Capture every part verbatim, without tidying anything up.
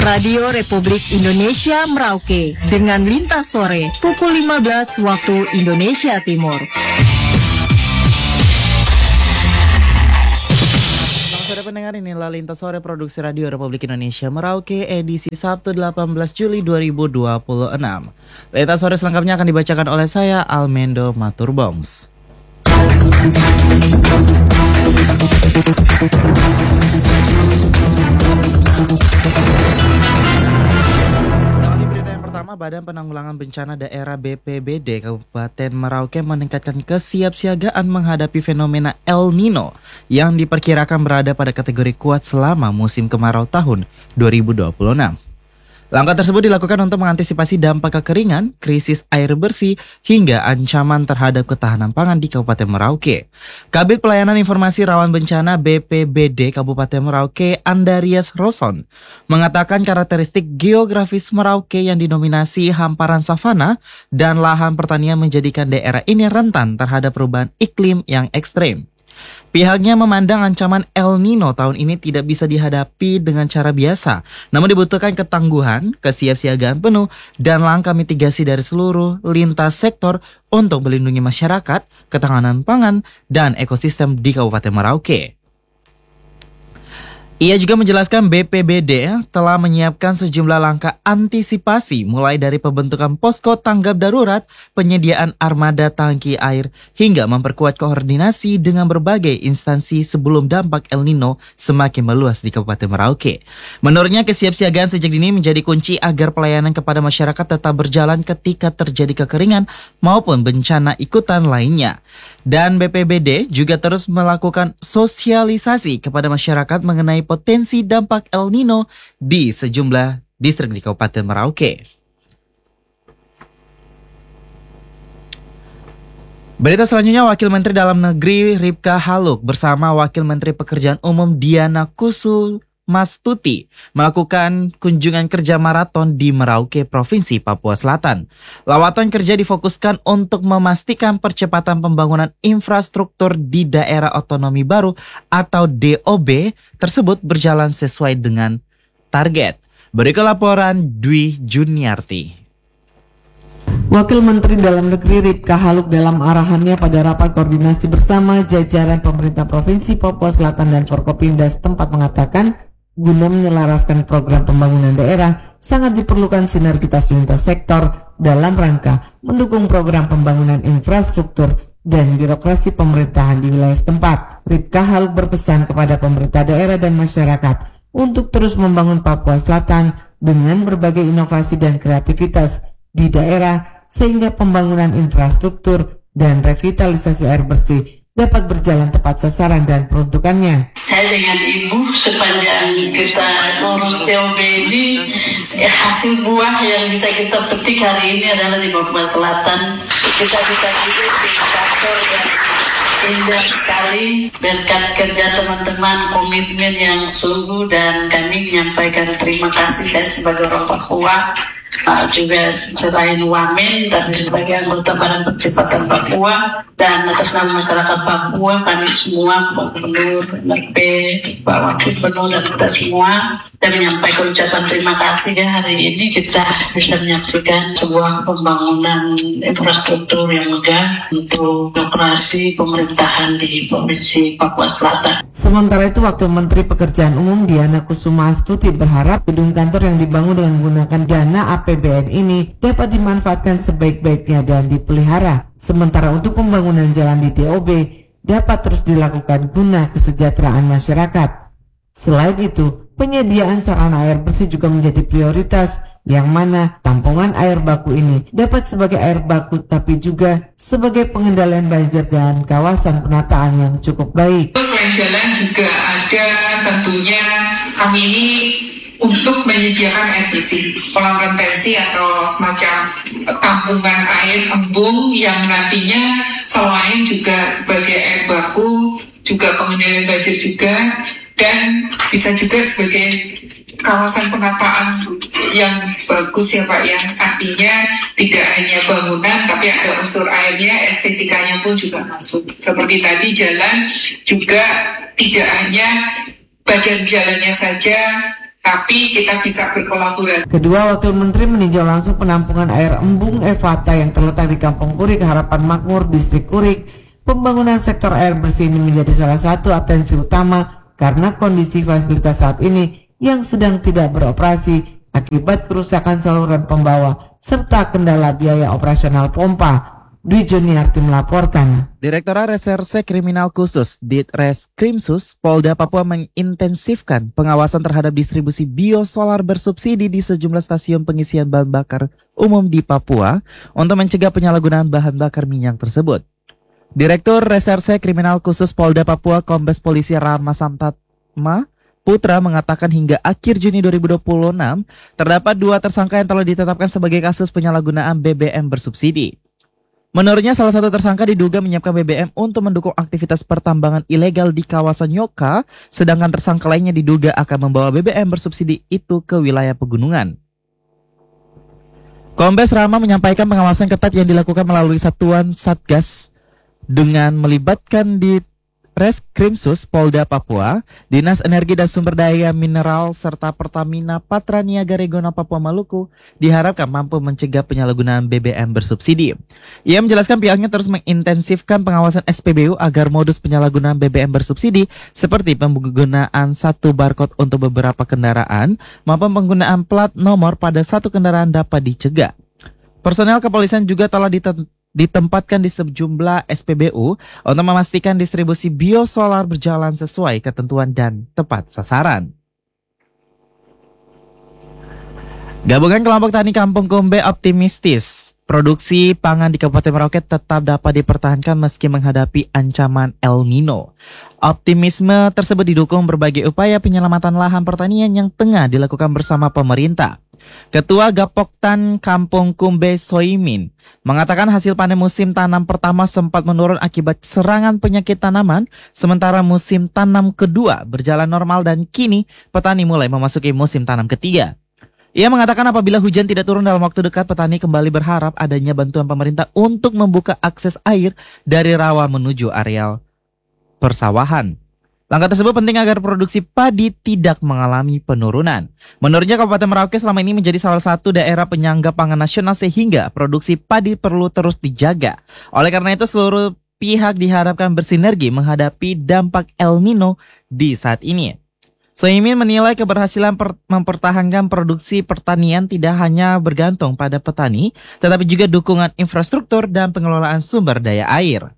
Radio Republik Indonesia Merauke dengan Lintas Sore pukul lima belas waktu Indonesia Timur. Sore pendengar, inilah Lintas Sore produksi Radio Republik Indonesia Merauke edisi Sabtu delapan belas Juli dua ribu dua puluh enam. Lintas Sore selengkapnya akan dibacakan oleh saya Almendo Maturbongs. Pertama, Badan Penanggulangan Bencana Daerah B P B D Kabupaten Merauke meningkatkan kesiapsiagaan menghadapi fenomena El Nino yang diperkirakan berada pada kategori kuat selama musim kemarau tahun dua ribu dua puluh enam. Langkah tersebut dilakukan untuk mengantisipasi dampak kekeringan, krisis air bersih, hingga ancaman terhadap ketahanan pangan di Kabupaten Merauke. Kabid Pelayanan Informasi Rawan Bencana B P B D Kabupaten Merauke, Andarias Roson, mengatakan karakteristik geografis Merauke yang didominasi hamparan savana dan lahan pertanian menjadikan daerah ini rentan terhadap perubahan iklim yang ekstrem. Pihaknya memandang ancaman El Nino tahun ini tidak bisa dihadapi dengan cara biasa, namun dibutuhkan ketangguhan, kesiapsiagaan penuh, dan langkah mitigasi dari seluruh lintas sektor untuk melindungi masyarakat, ketahanan pangan, dan ekosistem di Kabupaten Merauke. Ia juga menjelaskan B P B D telah menyiapkan sejumlah langkah antisipasi mulai dari pembentukan posko tanggap darurat, penyediaan armada tangki air, hingga memperkuat koordinasi dengan berbagai instansi sebelum dampak El Nino semakin meluas di Kabupaten Merauke. Menurutnya, kesiapsiagaan sejak dini menjadi kunci agar pelayanan kepada masyarakat tetap berjalan ketika terjadi kekeringan maupun bencana ikutan lainnya. Dan B P B D juga terus melakukan sosialisasi kepada masyarakat mengenai potensi dampak El Nino di sejumlah distrik di Kabupaten Merauke. Berita selanjutnya, Wakil Menteri Dalam Negeri Ripka Haluk bersama Wakil Menteri Pekerjaan Umum Diana Kusumastuti melakukan kunjungan kerja maraton di Merauke, Provinsi Papua Selatan. Lawatan kerja difokuskan untuk memastikan percepatan pembangunan infrastruktur di daerah otonomi baru atau D O B tersebut berjalan sesuai dengan target. Berikut laporan Dwi Juniarti. Wakil Menteri Dalam Negeri Ripka Haluk dalam arahannya pada rapat koordinasi bersama jajaran pemerintah Provinsi Papua Selatan dan Forkopimda setempat mengatakan, guna menyelaraskan program pembangunan daerah, sangat diperlukan sinergitas lintas sektor dalam rangka mendukung program pembangunan infrastruktur dan birokrasi pemerintahan di wilayah setempat. Ripka Haluk berpesan kepada pemerintah daerah dan masyarakat untuk terus membangun Papua Selatan dengan berbagai inovasi dan kreativitas di daerah sehingga pembangunan infrastruktur dan revitalisasi air bersih dapat berjalan tepat sasaran dan peruntukannya. Saya dengan Ibu sepanjang kita urus D O B ini, ya, hasil buah yang bisa kita petik hari ini adalah di Papua Selatan. Kita bisa hidup di kantor yang indah sekali berkat kerja teman-teman, komitmen yang sungguh, dan kami menyampaikan terima kasih saya sebagai orang Papua. Uh, juga selain Wamen tapi sebagai anggota Badan Percepatan Papua dan atas nama masyarakat Papua, kami semua, Pak Gubernur, M R P, Pak Wakil Gubernur, dan kita semua, dan menyampaikan ucapan terima kasih ya, hari ini kita bisa menyaksikan sebuah pembangunan infrastruktur yang megah untuk birokrasi pemerintahan di Provinsi Papua Selatan. Sementara itu, Wakil Menteri Pekerjaan Umum Diana Kusumastuti berharap gedung kantor yang dibangun dengan menggunakan dana A P B N ini dapat dimanfaatkan sebaik-baiknya dan dipelihara. Sementara untuk pembangunan jalan di D O B dapat terus dilakukan guna kesejahteraan masyarakat. Selain itu, penyediaan sarana air bersih juga menjadi prioritas, yang mana tampungan air baku ini dapat sebagai air baku tapi juga sebagai pengendalian banjir dan kawasan penataan yang cukup baik. Selain jalan juga ada tentunya kami ini untuk menyediakan air bersih, kolam retensi atau semacam tampungan air embung yang nantinya selain juga sebagai air baku, juga pengendalian banjir juga, dan bisa juga sebagai kawasan penataan yang bagus ya Pak, yang artinya tidak hanya bangunan tapi ada unsur airnya, estetikanya pun juga masuk. Seperti tadi jalan juga tidak hanya badan jalannya saja, tapi kita bisa berkolaborasi. Kedua wakil menteri meninjau langsung penampungan air embung Evata yang terletak di Kampung Kurik, Harapan Makmur, Distrik Kurik. Pembangunan sektor air bersih ini menjadi salah satu atensi utama karena kondisi fasilitas saat ini yang sedang tidak beroperasi akibat kerusakan saluran pembawa serta kendala biaya operasional pompa. Dwi Juniarti melaporkan. Direktorat Reserse Kriminal Khusus Ditreskrimsus Polda Papua mengintensifkan pengawasan terhadap distribusi biosolar bersubsidi di sejumlah stasiun pengisian bahan bakar umum di Papua untuk mencegah penyalahgunaan bahan bakar minyak tersebut. Direktur Reserse Kriminal Khusus Polda Papua Kombes Polisi Rama Samtatma Putra mengatakan hingga akhir Juni dua ribu dua puluh enam terdapat dua tersangka yang telah ditetapkan sebagai kasus penyalahgunaan B B M bersubsidi. Menurutnya salah satu tersangka diduga menyiapkan B B M untuk mendukung aktivitas pertambangan ilegal di kawasan Yoka, sedangkan tersangka lainnya diduga akan membawa B B M bersubsidi itu ke wilayah pegunungan. Kombes Rama menyampaikan pengawasan ketat yang dilakukan melalui satuan Satgas dengan melibatkan di Reskrimsus Polda Papua, Dinas Energi dan Sumber Daya Mineral, serta Pertamina Patra Niaga Regional Papua Maluku diharapkan mampu mencegah penyalahgunaan B B M bersubsidi. Ia menjelaskan pihaknya terus mengintensifkan pengawasan S P B U agar modus penyalahgunaan B B M bersubsidi seperti penggunaan satu barcode untuk beberapa kendaraan maupun penggunaan plat nomor pada satu kendaraan dapat dicegah. Personel kepolisian juga telah ditentukan ditempatkan di sejumlah S P B U untuk memastikan distribusi biosolar berjalan sesuai ketentuan dan tepat sasaran. Gabungan kelompok tani Kampung Kumbe optimistis produksi pangan di Kabupaten Merauke tetap dapat dipertahankan meski menghadapi ancaman El Nino. Optimisme tersebut didukung berbagai upaya penyelamatan lahan pertanian yang tengah dilakukan bersama pemerintah. Ketua Gapoktan Kampung Kumbe Soimin mengatakan hasil panen musim tanam pertama sempat menurun akibat serangan penyakit tanaman, sementara musim tanam kedua berjalan normal dan kini petani mulai memasuki musim tanam ketiga. Ia mengatakan apabila hujan tidak turun dalam waktu dekat, petani kembali berharap adanya bantuan pemerintah untuk membuka akses air dari rawa menuju areal persawahan. Langkah tersebut penting agar produksi padi tidak mengalami penurunan. Menurutnya Kabupaten Merauke selama ini menjadi salah satu daerah penyangga pangan nasional sehingga produksi padi perlu terus dijaga. Oleh karena itu seluruh pihak diharapkan bersinergi menghadapi dampak El Nino di saat ini. Soimin menilai keberhasilan per- mempertahankan produksi pertanian tidak hanya bergantung pada petani, tetapi juga dukungan infrastruktur dan pengelolaan sumber daya air.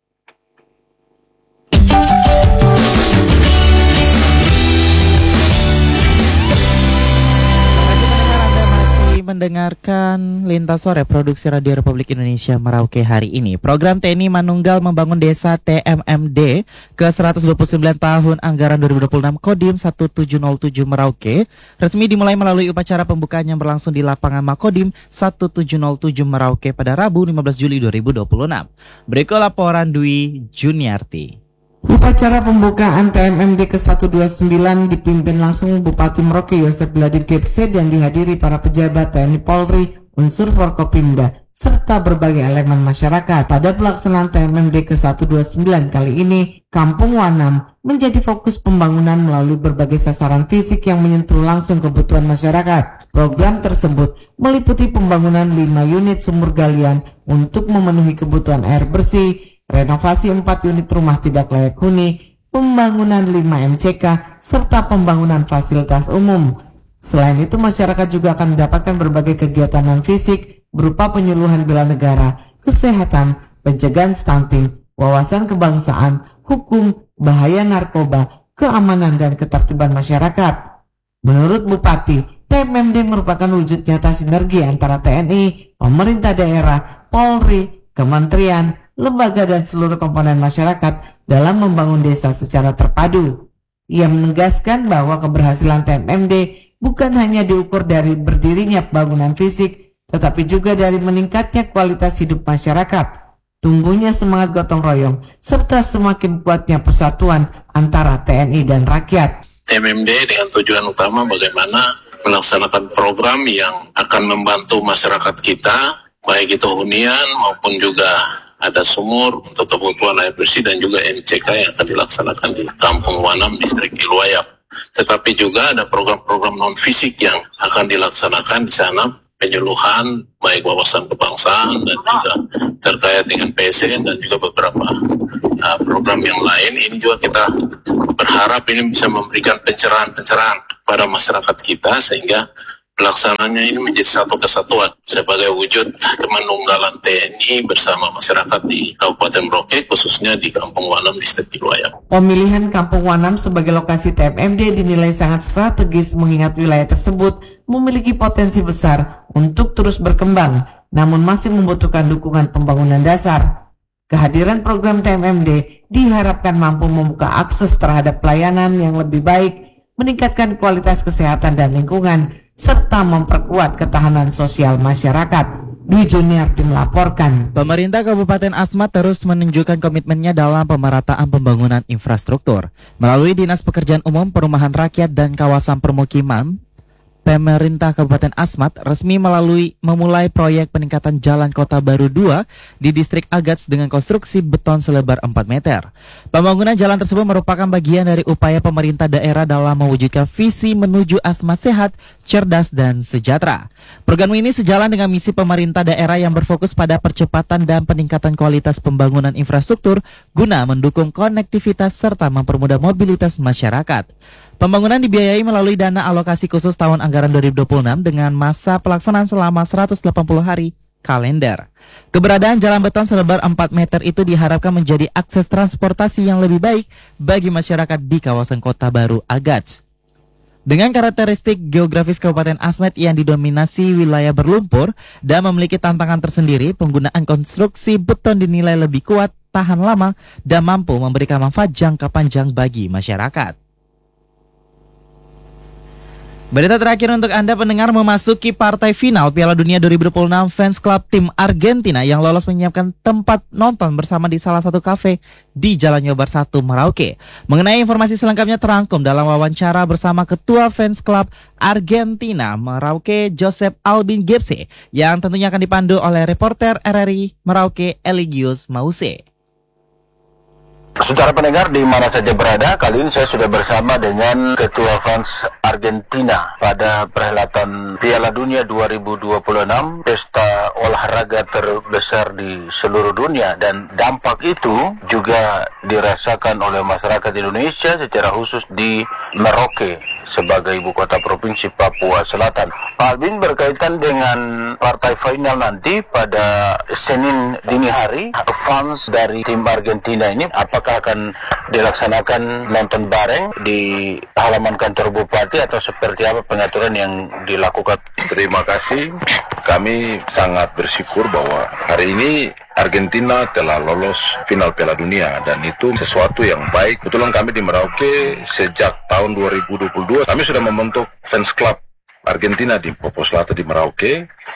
Mendengarkan Lintas Sore Produksi Radio Republik Indonesia Merauke hari ini. Program T N I Manunggal Membangun Desa T M M D ke seratus dua puluh sembilan tahun anggaran dua ribu dua puluh enam Kodim satu tujuh nol tujuh Merauke resmi dimulai melalui upacara pembukaan yang berlangsung di lapangan Makodim satu tujuh nol tujuh Merauke pada Rabu lima belas Juli dua ribu dua puluh enam. Berikut laporan Dwi Juniarti. Upacara pembukaan T M M D ke seratus dua puluh sembilan dipimpin langsung Bupati Merauke Yosef Gladir Gepse dan dihadiri para pejabat T N I Polri, unsur Forkopimda, serta berbagai elemen masyarakat. Pada pelaksanaan T M M D ke seratus dua puluh sembilan kali ini, Kampung Wanam menjadi fokus pembangunan melalui berbagai sasaran fisik yang menyentuh langsung kebutuhan masyarakat. Program tersebut meliputi pembangunan lima unit sumur galian untuk memenuhi kebutuhan air bersih, renovasi empat unit rumah tidak layak huni, pembangunan lima M C K, serta pembangunan fasilitas umum. Selain itu, masyarakat juga akan mendapatkan berbagai kegiatan non-fisik berupa penyuluhan bela negara, kesehatan, pencegahan stunting, wawasan kebangsaan, hukum, bahaya narkoba, keamanan dan ketertiban masyarakat. Menurut Bupati, T M M D merupakan wujud nyata sinergi antara T N I, pemerintah daerah, Polri, kementerian, lembaga dan seluruh komponen masyarakat dalam membangun desa secara terpadu. Ia menegaskan bahwa keberhasilan T M M D bukan hanya diukur dari berdirinya bangunan fisik, tetapi juga dari meningkatnya kualitas hidup masyarakat, tumbuhnya semangat gotong royong, serta semakin kuatnya persatuan antara T N I dan rakyat. T M M D dengan tujuan utama bagaimana melaksanakan program yang akan membantu masyarakat kita, baik itu hunian maupun juga ada sumur untuk kebutuhan air bersih dan juga M C K yang akan dilaksanakan di Kampung Wanam, Distrik Ilwayap. tetapi juga ada program-program non-fisik yang akan dilaksanakan di sana, penyuluhan baik wawasan kebangsaan dan juga terkait dengan P S N dan juga beberapa uh, program yang lain. Ini juga kita berharap ini bisa memberikan pencerahan-pencerahan pada masyarakat kita sehingga pelaksananya ini menjadi satu kesatuan sebagai wujud kemanunggalan T N I bersama masyarakat di Kabupaten Merauke, khususnya di Kampung Wanam, Distrik Kilwayam. Pemilihan Kampung Wanam sebagai lokasi T M M D dinilai sangat strategis mengingat wilayah tersebut memiliki potensi besar untuk terus berkembang, namun masih membutuhkan dukungan pembangunan dasar. Kehadiran program T M M D diharapkan mampu membuka akses terhadap pelayanan yang lebih baik, meningkatkan kualitas kesehatan dan lingkungan, serta memperkuat ketahanan sosial masyarakat. Dwi Juniarti melaporkan. Pemerintah Kabupaten Asmat terus menunjukkan komitmennya dalam pemerataan pembangunan infrastruktur. Melalui Dinas Pekerjaan Umum, Perumahan Rakyat dan Kawasan Permukiman, pemerintah Kabupaten Asmat resmi melalui memulai proyek peningkatan Jalan Kota Baru dua di Distrik Agats dengan konstruksi beton selebar empat meter. Pembangunan jalan tersebut merupakan bagian dari upaya pemerintah daerah dalam mewujudkan visi menuju Asmat sehat, cerdas, dan sejahtera. Program ini sejalan dengan misi pemerintah daerah yang berfokus pada percepatan dan peningkatan kualitas pembangunan infrastruktur guna mendukung konektivitas serta mempermudah mobilitas masyarakat. Pembangunan dibiayai melalui dana alokasi khusus tahun anggaran dua ribu dua puluh enam dengan masa pelaksanaan selama seratus delapan puluh hari kalender. Keberadaan jalan beton selebar empat meter itu diharapkan menjadi akses transportasi yang lebih baik bagi masyarakat di kawasan Kota Baru Agats. Dengan karakteristik geografis Kabupaten Asmat yang didominasi wilayah berlumpur dan memiliki tantangan tersendiri, penggunaan konstruksi beton dinilai lebih kuat, tahan lama, dan mampu memberikan manfaat jangka panjang bagi masyarakat. Berita terakhir untuk Anda pendengar, memasuki partai final Piala Dunia dua ribu dua puluh enam, fans klub tim Argentina yang lolos menyiapkan tempat nonton bersama di salah satu kafe di Jalan Nyobar satu Merauke. Mengenai informasi selengkapnya terangkum dalam wawancara bersama Ketua Fans Klub Argentina Merauke, Joseph Albin Gepse, yang tentunya akan dipandu oleh reporter R R I Merauke, Eligius Mause. Saudara pendengar di mana saja berada, kali ini saya sudah bersama dengan Ketua Fans Argentina pada perhelatan Piala Dunia dua ribu dua puluh enam, pesta olahraga terbesar di seluruh dunia, dan dampak itu juga dirasakan oleh masyarakat Indonesia secara khusus di Merauke sebagai ibu kota provinsi Papua Selatan. Pak Albin, berkaitan dengan partai final nanti pada Senin dini hari, fans dari tim Argentina ini apakah akan dilaksanakan nonton bareng di halaman kantor Bupati atau seperti apa pengaturan yang dilakukan? Terima kasih. Kami sangat bersyukur bahwa hari ini Argentina telah lolos final Piala Dunia dan itu sesuatu yang baik. Kebetulan kami di Merauke sejak tahun dua ribu dua puluh dua kami sudah membentuk fans club Argentina di Papua Selatan di Merauke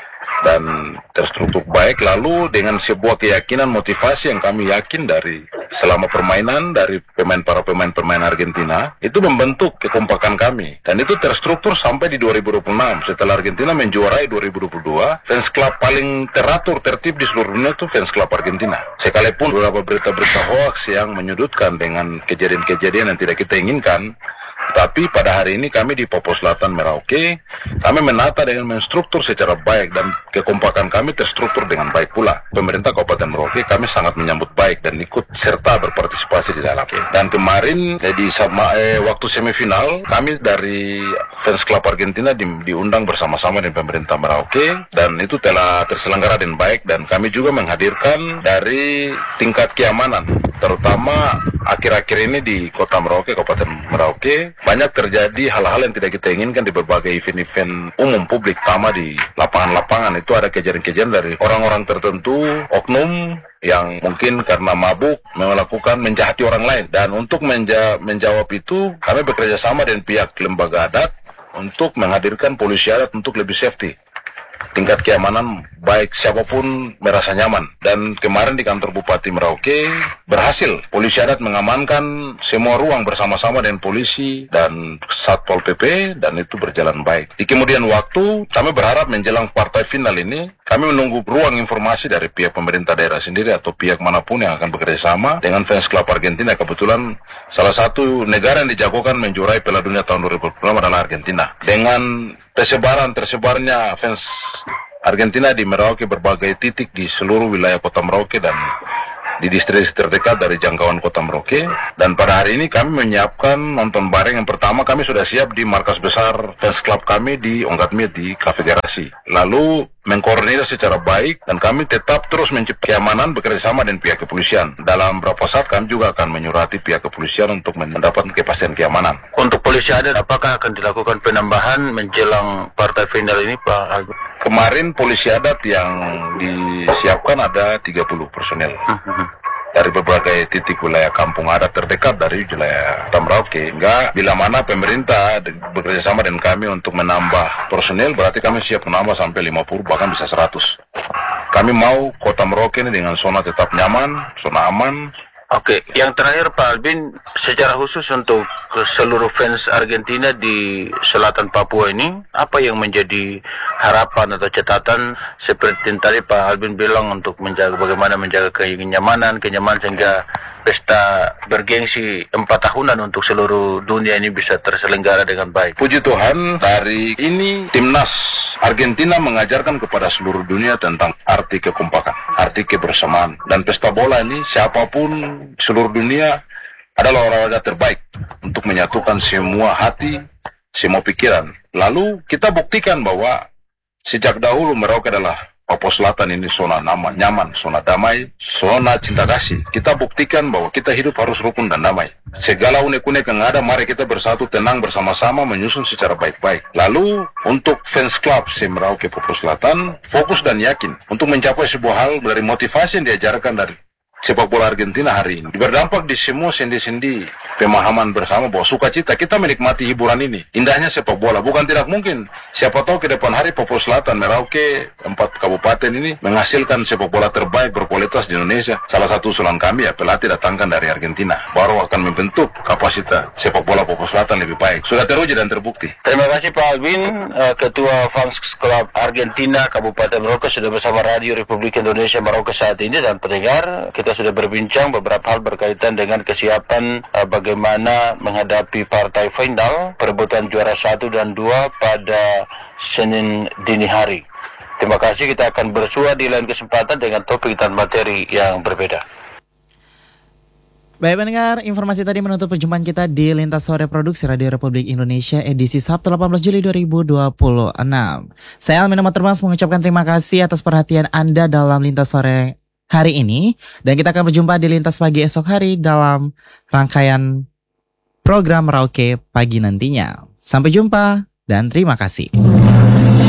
dan terstruktur baik, lalu dengan sebuah keyakinan motivasi yang kami yakin dari selama permainan dari pemain para pemain-pemain Argentina itu membentuk kekompakan kami, dan itu terstruktur sampai di dua ribu dua puluh enam setelah Argentina menjuarai dua ribu dua puluh dua. Fans club paling teratur tertib di seluruh dunia itu fans club Argentina, sekalipun beberapa berita-berita hoax yang menyudutkan dengan kejadian-kejadian yang tidak kita inginkan. Tapi pada hari ini kami di Papua Selatan Merauke, kami menata dengan menstruktur secara baik dan kekompakan kami terstruktur dengan baik pula. Pemerintah Kabupaten Merauke kami sangat menyambut baik dan ikut serta berpartisipasi di dalam. Dan kemarin eh, di sama, eh, waktu semifinal kami dari fans club Argentina di, diundang bersama-sama dengan pemerintah Merauke dan itu telah terselenggara dengan baik, dan kami juga menghadirkan dari tingkat keamanan, terutama akhir-akhir ini di Kota Merauke, Kabupaten Merauke, banyak terjadi hal-hal yang tidak kita inginkan di berbagai event-event umum publik, terutama di lapangan-lapangan. Itu ada kejadian-kejadian dari orang-orang tertentu, oknum yang mungkin karena mabuk melakukan menjahati orang lain. Dan untuk menja menjawab itu, kami bekerja sama dengan pihak lembaga adat untuk menghadirkan polisi adat untuk lebih safety. Tingkat keamanan baik siapapun merasa nyaman. Dan kemarin di kantor Bupati Merauke berhasil polisi adat mengamankan semua ruang bersama-sama dengan polisi dan Satpol P P, dan itu berjalan baik. Di kemudian waktu kami berharap menjelang partai final ini kami menunggu ruang informasi dari pihak pemerintah daerah sendiri atau pihak manapun yang akan bekerja sama dengan fans klub Argentina. Kebetulan salah satu negara yang dijagokan menjuarai Piala Dunia tahun dua ribu dua puluh enam adalah Argentina. Dengan tersebaran tersebarnya fans Argentina di Merauke berbagai titik di seluruh wilayah kota Merauke dan di distrik terdekat dari jangkauan kota Merauke, dan pada hari ini kami menyiapkan nonton bareng. Yang pertama, kami sudah siap di markas besar fans club kami di Onggatmit di Cafe Garasi, lalu mengkoordinir secara baik, dan kami tetap terus menciptakan keamanan bekerjasama dengan pihak kepolisian. Dalam beberapa saat kami juga akan menyurati pihak kepolisian untuk mendapatkan kepastian keamanan. Untuk polisi adat, apakah akan dilakukan penambahan menjelang partai final ini, Pak Albin? Kemarin polisi adat yang disiapkan ada tiga puluh personel dari berbagai titik wilayah kampung adat terdekat dari wilayah Kota Merauke. Hingga bila mana pemerintah bekerjasama dengan kami untuk menambah personel, berarti kami siap menambah sampai lima puluh bahkan bisa seratus. Kami mau Kota Merauke ini dengan zona tetap nyaman, zona aman. Oke, yang terakhir Pak Albin, secara khusus untuk seluruh fans Argentina di selatan Papua ini, apa yang menjadi harapan atau catatan seperti yang tadi Pak Albin bilang untuk menjaga bagaimana menjaga kenyamanan, kenyamanan sehingga pesta bergengsi empat tahunan untuk seluruh dunia ini bisa terselenggara dengan baik. Puji Tuhan, hari ini timnas Argentina mengajarkan kepada seluruh dunia tentang arti kekompakan, arti kebersamaan. Dan pesta bola ini siapapun seluruh dunia adalah olahraga terbaik untuk menyatukan semua hati, semua pikiran. Lalu kita buktikan bahwa sejak dahulu Merauke adalah Papua Selatan ini zona nyaman, nyaman, zona damai, zona cinta kasih. Kita buktikan bahwa kita hidup harus rukun dan damai. Segala unek-unek yang ada, mari kita bersatu, tenang bersama-sama, menyusun secara baik-baik. Lalu untuk fans club si Merauke Papua Selatan, fokus dan yakin untuk mencapai sebuah hal dari motivasi yang diajarkan dari sepak bola Argentina hari ini. Berdampak di semua sendi-sendi pemahaman bersama bahwa sukacita kita menikmati hiburan ini. Indahnya sepak bola, bukan tidak mungkin. Siapa tahu ke depan hari Papua Selatan, Merauke, empat kabupaten ini menghasilkan sepak bola terbaik berkualitas di Indonesia. Salah satu usulan kami ya pelatih datangkan dari Argentina, baru akan membentuk kapasitas sepak bola Papua Selatan lebih baik. Sudah teruji dan terbukti. Terima kasih Pak Albin, Ketua Fans Club Argentina Kabupaten Merauke sudah bersama Radio Republik Indonesia Merauke saat ini. Dan pendengar, kita sudah berbincang beberapa hal berkaitan dengan kesiapan uh, bagaimana menghadapi partai final perebutan juara satu dan dua pada Senin dini hari. Terima kasih, kita akan bersua di lain kesempatan dengan topik dan materi yang berbeda. Baik pendengar, informasi tadi menutup perjumpaan kita di Lintas Sore Produksi Radio Republik Indonesia edisi Sabtu delapan belas Juli dua ribu dua puluh enam. Saya Almin Termas mengucapkan terima kasih atas perhatian Anda dalam Lintas Sore hari ini, dan kita akan berjumpa di Lintas Pagi esok hari dalam rangkaian program Merauke Pagi nantinya. Sampai jumpa dan terima kasih.